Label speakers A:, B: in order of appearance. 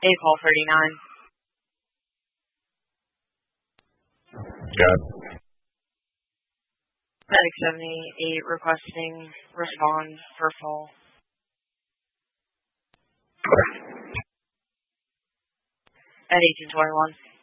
A: A-Call 39.
B: Got it.
A: Medic 78 requesting respond for fall. At 1821.